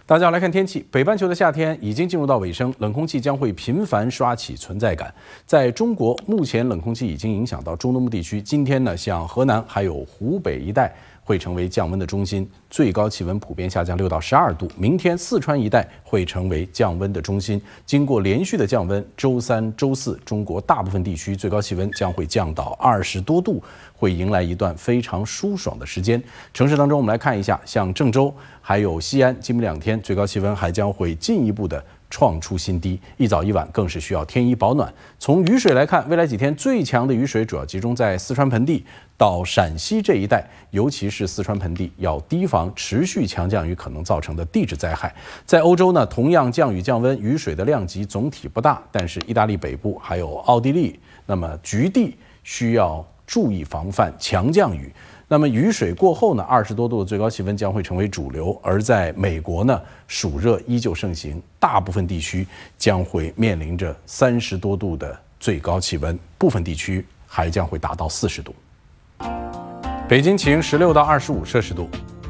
大家来看天气，北半球的夏天已经进入到尾声，冷空气将会频繁刷起存在感。在中国，目前冷空气已经影响到中东部地区。今天呢，像河南还有湖北一带会成为降温的中心，最高气温普遍下降6到12度。明天四川一带会成为降温的中心。经过连续的降温，周三、周四，中国大部分地区最高气温将会降到20多度，会迎来一段非常舒爽的时间。城市当中，我们来看一下，像郑州还有西安，今明2天最高气温还将会进一步的创出新低，一早一晚更是需要添衣保暖。从雨水来看，未来几天最强的雨水主要集中在四川盆地到陕西这一带，尤其是四川盆地要提防持续强降雨可能造成的地质灾害。在欧洲呢，同样降雨降温，雨水的量级总体不大，但是意大利北部还有奥地利，那么局地需要注意防范强降雨。那么雨水过后呢，20多度的最高气温将会成为主流。而在美国呢，暑热依旧盛行，大部分地区将会面临着30多度的最高气温，部分地区还将会达到40度。北京晴16到25摄氏度，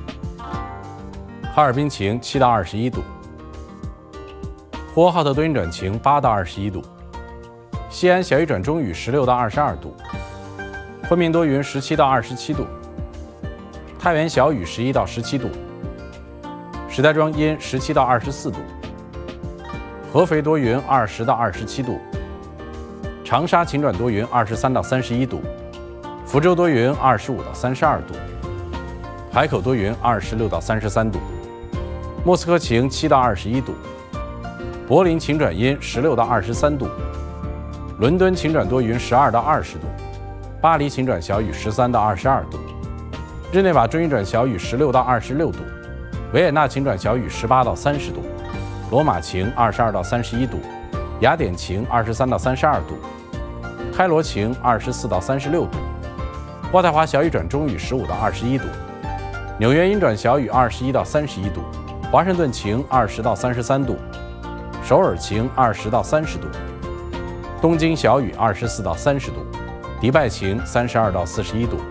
哈尔滨晴7到21度，呼和浩特多云转晴8到21度，西安小雨转中雨16到22度，昆明多云17到27度，太原小雨11到17度，石家庄阴17到24度，合肥多云20到27度，长沙晴转多云23到31度，福州多云25到32度，海口多云26到33度，莫斯科晴7到21度，柏林晴转阴16到23度，伦敦晴转多云12到20度，巴黎晴转小雨13到22度，日内瓦阵雨转小雨16到26度，维也纳晴转小雨18到30度，罗马晴22到31度，雅典晴23到32度，开罗晴24到36度，渥太华小雨转中雨15到21度，纽约阴转小雨21到31度，华盛顿晴20到33度，首尔晴20到30度，东京小雨24到30度，迪拜晴32到41度。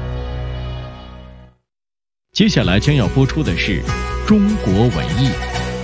接下来将要播出的是中国文艺。